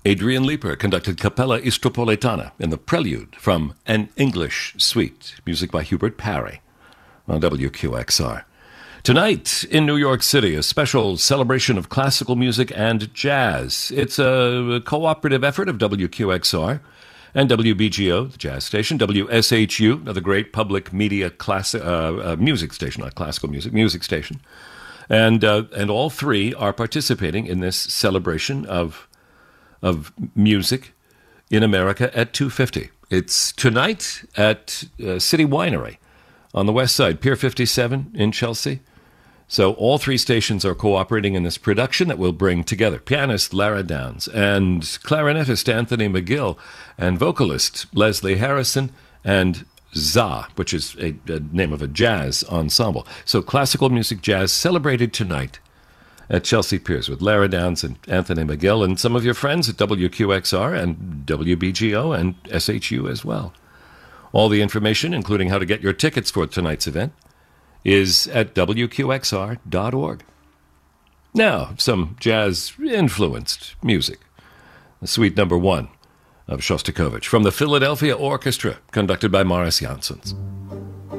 Adrian Leeper conducted Capella Istropolitana in the prelude from An English Suite, music by Hubert Parry on WQXR. Tonight in New York City, a special celebration of classical music and jazz. It's a cooperative effort of WQXR and WBGO, the jazz station, WSHU, another great public media music station, not classical music, music station. And all three are participating in this celebration of music in America at 250. It's tonight at City Winery on the west side, Pier 57 in Chelsea. So all three stations are cooperating in this production that will bring together pianist Lara Downs and clarinetist Anthony McGill and vocalist Leslie Harrison and ZA, which is a name of a jazz ensemble. So classical music jazz celebrated tonight at Chelsea Piers with Lara Downs and Anthony McGill and some of your friends at WQXR and WBGO and SHU as well. All the information, including how to get your tickets for tonight's event, is at WQXR.org. Now, some jazz-influenced music. Suite number 1 of Shostakovich from the Philadelphia Orchestra, conducted by Morris Janssens.